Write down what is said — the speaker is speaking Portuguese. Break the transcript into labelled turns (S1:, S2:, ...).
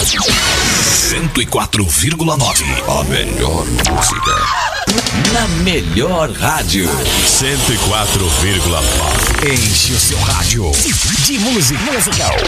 S1: 104,9. A melhor música. Na melhor rádio. 104,9. Enche o seu rádio de música.